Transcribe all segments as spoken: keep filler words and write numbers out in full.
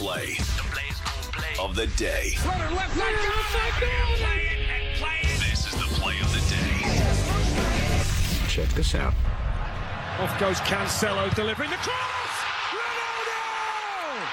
play, the plays play of the day. Runner left, right, go, play it and play it. This is the play of the day. Check this out. Off goes Cancelo, delivering the cross. Ronaldo!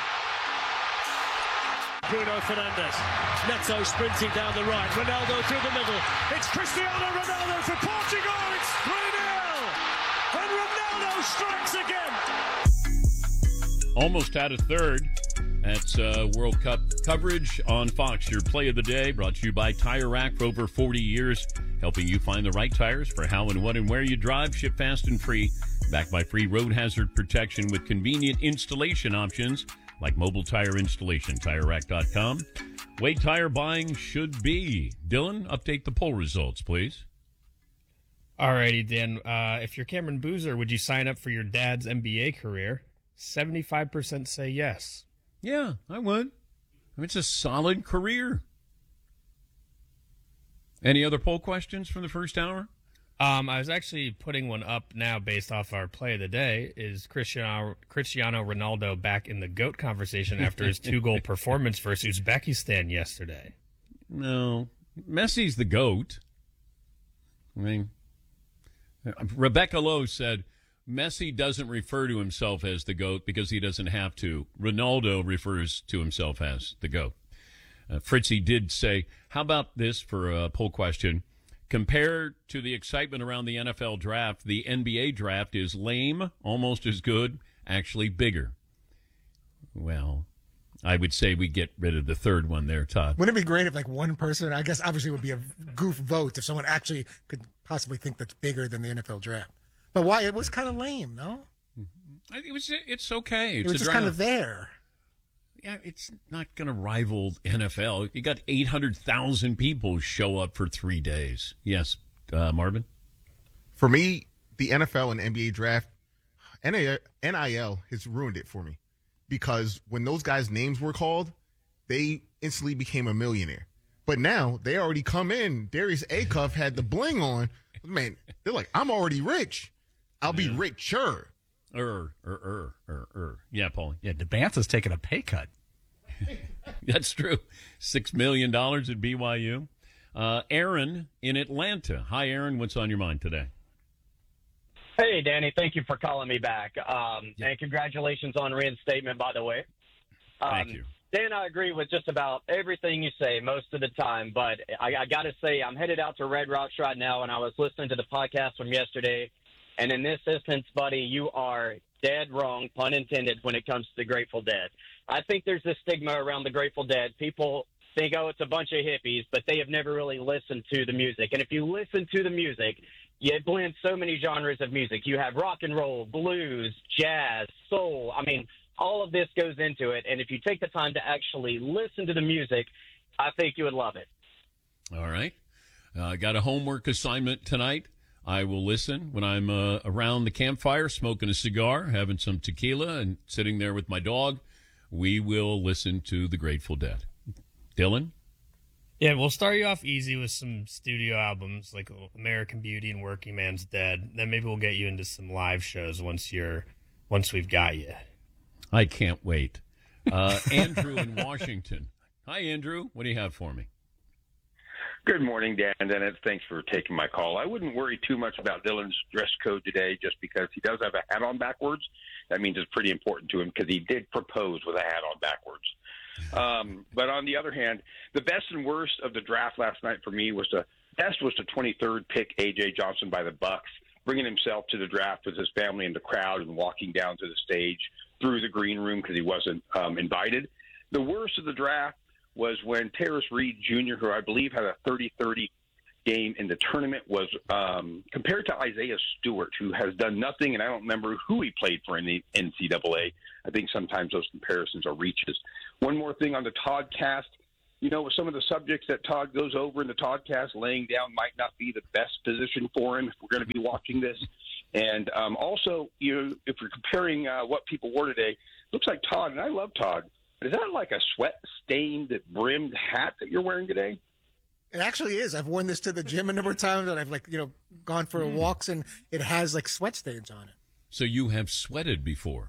Bruno Fernandes. Neto sprinting down the right. Ronaldo through the middle. It's Cristiano Ronaldo for Portugal. It's three nil. And Ronaldo strikes again. Almost had a third. That's uh, World Cup coverage on Fox. Your play of the day brought to you by Tire Rack for over forty years, helping you find the right tires for how and what and where you drive. Ship fast and free. Backed by free road hazard protection with convenient installation options like mobile tire installation. Tire Rack dot com. Way tire buying should be. Dylan, update the poll results, please. Alrighty, Dan. Uh, if you're Cameron Boozer, would you sign up for your dad's N B A career? seventy-five percent say yes. Yeah, I would. I mean, it's a solid career. Any other poll questions from the first hour? Um, I was actually putting one up now based off our play of the day. Is Cristiano, Cristiano Ronaldo back in the GOAT conversation after his two-goal performance versus Uzbekistan yesterday? No. Messi's the GOAT. I mean, Rebecca Lowe said, Messi doesn't refer to himself as the GOAT because he doesn't have to. Ronaldo refers to himself as the GOAT. Uh, Fritzy did say, how about this for a poll question? Compared to the excitement around the N F L draft, the N B A draft is lame, almost as good, actually bigger. Well, I would say we get rid of the third one there, Todd. Wouldn't it be great if, like, one person, I guess obviously it would be a goof vote if someone actually could possibly think that's bigger than the N F L draft. But why? It was kind of lame, no? It was. It's okay. It's it was a just draft. kind of there. Yeah, it's not going to rival N F L. You got eight hundred thousand people show up for three days. Yes, uh, Marvin? For me, the N F L and N B A draft, N I L has ruined it for me. Because when those guys' names were called, they instantly became a millionaire. But now, they already come in. Darius Acuff had the bling on. Man, they're like, I'm already rich. I'll be Yeah. richer. Er, er, er, er, er. Yeah, Paul. Yeah, DeBance's taking a pay cut. That's true. Six million dollars at B Y U. Uh, Aaron in Atlanta. Hi, Aaron. What's on your mind today? Hey, Danny. Thank you for calling me back. Um, Yeah. And congratulations on reinstatement, by the way. Um, Thank you. Dan, I agree with just about everything you say most of the time, but I, I got to say I'm headed out to Red Rocks right now, and I was listening to the podcast from yesterday, and in this instance, buddy, you are dead wrong, pun intended, when it comes to the Grateful Dead. I think there's this stigma around the Grateful Dead. People think, oh, it's a bunch of hippies, but they have never really listened to the music. And if you listen to the music, it blends so many genres of music. You have rock and roll, blues, jazz, soul. I mean, all of this goes into it. And if you take the time to actually listen to the music, I think you would love it. All right. I uh, got a homework assignment tonight. I will listen when I'm uh, around the campfire, smoking a cigar, having some tequila, and sitting there with my dog. We will listen to the Grateful Dead. Dylan? Yeah, we'll start you off easy with some studio albums like American Beauty and Working Man's Dead. Then maybe we'll get you into some live shows once you're once we've got you. I can't wait. Uh, Andrew in Washington. Hi, Andrew. What do you have for me? Good morning, Dan Dennett. Thanks for taking my call. I wouldn't worry too much about Dylan's dress code today just because he does have a hat on backwards. That means it's pretty important to him because he did propose with a hat on backwards. Um, but on the other hand, the best and worst of the draft last night for me was the best was the twenty-third pick, A J. Johnson by the Bucks, bringing himself to the draft with his family in the crowd and walking down to the stage through the green room because he wasn't um, invited. The worst of the draft was when Terrace Reed Junior, who I believe had a thirty thirty game in the tournament, was um, compared to Isaiah Stewart, who has done nothing, and I don't remember who he played for in the N C double A. I think sometimes those comparisons are reaches. One more thing on the Toddcast. You know, with some of the subjects that Todd goes over in the Toddcast, laying down might not be the best position for him if we're going to be watching this. And um, also, you know, if you're comparing uh, what people wore today, looks like Todd, and I love Todd, but is that like a sweat-stained, brimmed hat that you're wearing today? It actually is. I've worn this to the gym a number of times, and I've, like, you know, gone for Mm. walks, and it has, like, sweat stains on it. So you have sweated before?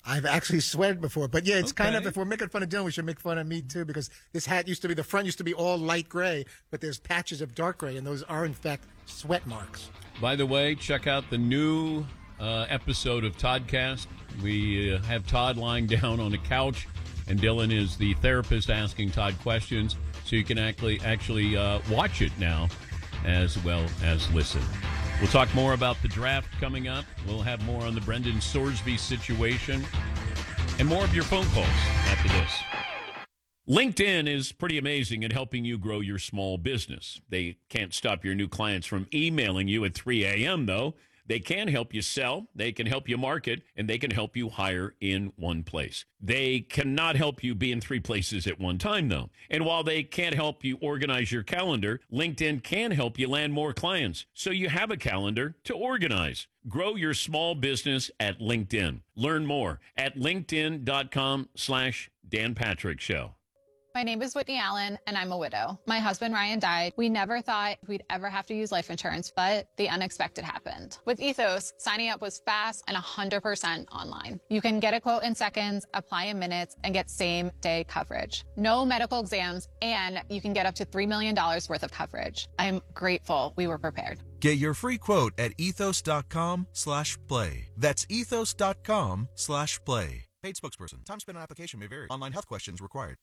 I've actually sweated before, but yeah, it's Okay. kind of, if we're making fun of Dylan, we should make fun of me too, because this hat used to be, the front used to be all light gray, but there's patches of dark gray, and those are in fact sweat marks. By the way, check out the new uh, episode of Toddcast. We uh, have Todd lying down on a couch, and Dylan is the therapist asking Todd questions, so you can actually actually uh, watch it now as well as listen. We'll talk more about the draft coming up. We'll have more on the Brendan Sorsby situation and more of your phone calls after this. LinkedIn is pretty amazing at helping you grow your small business. They can't stop your new clients from emailing you at three a.m., though. They can help you sell, they can help you market, and they can help you hire in one place. They cannot help you be in three places at one time, though. And while they can't help you organize your calendar, LinkedIn can help you land more clients, so you have a calendar to organize. Grow your small business at LinkedIn. Learn more at linkedin.com slash Dan Patrick Show. My name is Whitney Allen, and I'm a widow. My husband, Ryan, died. We never thought we'd ever have to use life insurance, but the unexpected happened. With Ethos, signing up was fast and one hundred percent online. You can get a quote in seconds, apply in minutes, and get same-day coverage. No medical exams, and you can get up to three million dollars worth of coverage. I'm grateful we were prepared. Get your free quote at ethos.com slash play. That's ethos.com slash play. Paid spokesperson. Time spent on application may vary. Online health questions required.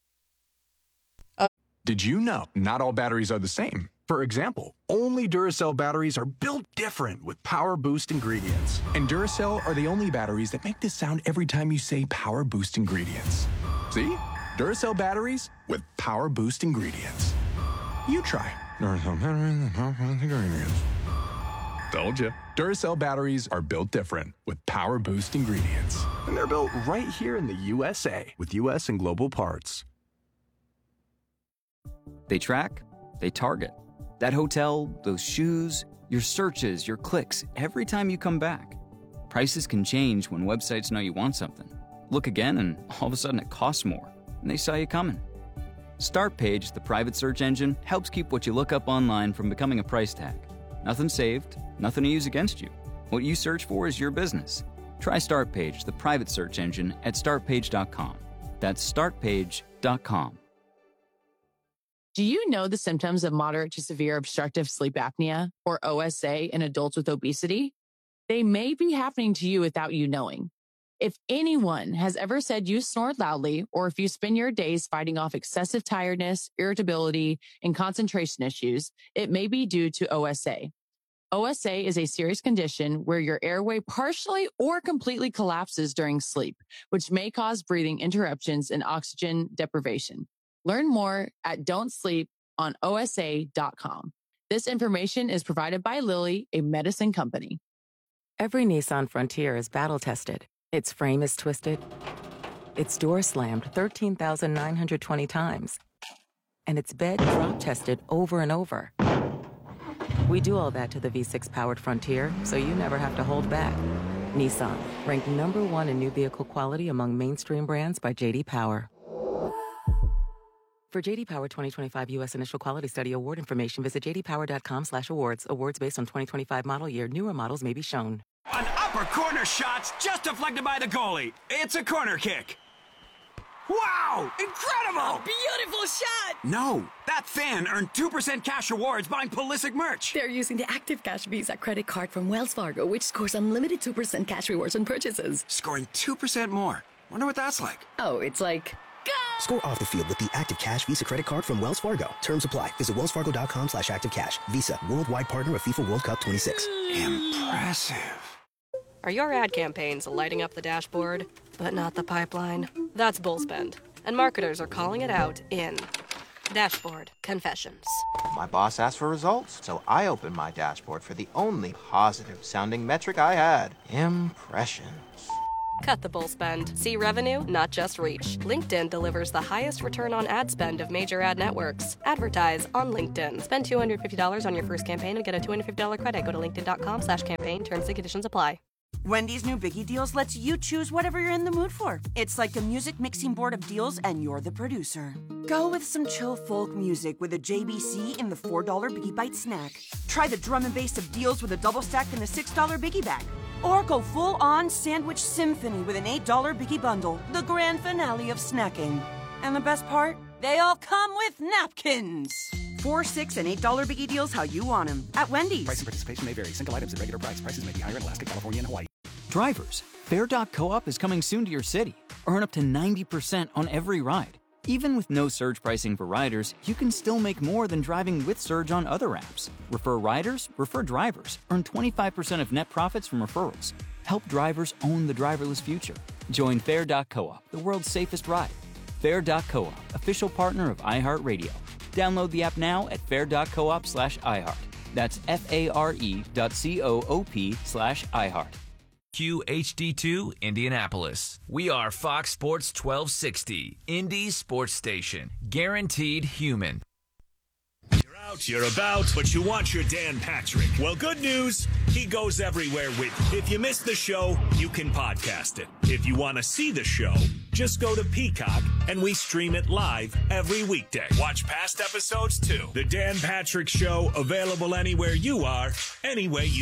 Did you know not all batteries are the same? For example, only Duracell batteries are built different with Power Boost ingredients. And Duracell are the only batteries that make this sound every time you say Power Boost ingredients. See? Duracell batteries with Power Boost ingredients. You try. Duracell batteries with Power Boost ingredients. Told you. Duracell batteries are built different with Power Boost ingredients. And they're built right here in the U S A with U S and global parts. They track, they target. That hotel, those shoes, your searches, your clicks, every time you come back. Prices can change when websites know you want something. Look again and all of a sudden it costs more, and they saw you coming. Startpage, the private search engine, helps keep what you look up online from becoming a price tag. Nothing saved, nothing to use against you. What you search for is your business. Try Startpage, the private search engine, at startpage dot com. That's startpage dot com. Do you know the symptoms of moderate to severe obstructive sleep apnea, or O S A, in adults with obesity? They may be happening to you without you knowing. If anyone has ever said you snore loudly, or if you spend your days fighting off excessive tiredness, irritability, and concentration issues, it may be due to O S A. O S A is a serious condition where your airway partially or completely collapses during sleep, which may cause breathing interruptions and oxygen deprivation. Learn more at don't sleep on O S A dot com. This information is provided by Lilly, a medicine company. Every Nissan Frontier is battle-tested. Its frame is twisted. Its door slammed thirteen thousand nine hundred twenty times. And its bed drop-tested over and over. We do all that to the V six powered Frontier, so you never have to hold back. Nissan, ranked number one in new vehicle quality among mainstream brands by J D Power. For J D Power twenty twenty-five U S Initial Quality Study Award information, visit j d power dot com slash awards. Awards based on twenty twenty-five model year. Newer models may be shown. An upper corner shot's just deflected by the goalie. It's a corner kick. Wow! Incredible! A beautiful shot! No, that fan earned two percent cash rewards buying Pulisic merch. They're using the Active Cash Visa credit card from Wells Fargo, which scores unlimited two percent cash rewards on purchases. Scoring two percent more. Wonder what that's like. Oh, it's like... Score off the field with the Active Cash Visa credit card from Wells Fargo. Terms apply. Visit wells fargo dot com slash active cash. Visa, worldwide partner of FIFA World Cup twenty-six. Impressive. Are your ad campaigns lighting up the dashboard, but not the pipeline? That's Bullspend, and marketers are calling it out in Dashboard Confessions. My boss asked for results, so I opened my dashboard for the only positive-sounding metric I had. Impressions. Cut the bull spend. See revenue, not just reach. LinkedIn delivers the highest return on ad spend of major ad networks. Advertise on LinkedIn. Spend two hundred fifty dollars on your first campaign and get a two hundred fifty dollars credit. Go to linkedin.com slash campaign. Terms and conditions apply. Wendy's new Biggie Deals lets you choose whatever you're in the mood for. It's like a music mixing board of deals, and you're the producer. Go with some chill folk music with a J B C in the four dollar Biggie Bite snack. Try the drum and bass of deals with a double stack in the six dollar Biggie Bag. Or go full-on sandwich symphony with an eight dollar Biggie Bundle, the grand finale of snacking. And the best part? They all come with napkins. Four, six, and eight dollar Biggie deals how you want them. At Wendy's. Price and participation may vary. Single items at regular price. Prices may be higher in Alaska, California, and Hawaii. Drivers, Fair dot co-op is coming soon to your city. Earn up to ninety percent on every ride. Even with no surge pricing for riders, you can still make more than driving with Surge on other apps. Refer riders, refer drivers. Earn twenty-five percent of net profits from referrals. Help drivers own the driverless future. Join Fair dot co-op, the world's safest ride. Fair dot co-op, official partner of iHeartRadio. Download the app now at fair dot coop slash iHeart. That's F-A-R-E dot C-O-O-P slash iHeart. Q H D two, Indianapolis. We are Fox Sports twelve sixty, Indy's sports station. Guaranteed human. You're out, you're about, but you want your Dan Patrick. Well, good news, he goes everywhere with you. If you missed the show, you can podcast it. If you want to see the show, just go to Peacock, and we stream it live every weekday. Watch past episodes, too. The Dan Patrick Show, available anywhere you are, any way you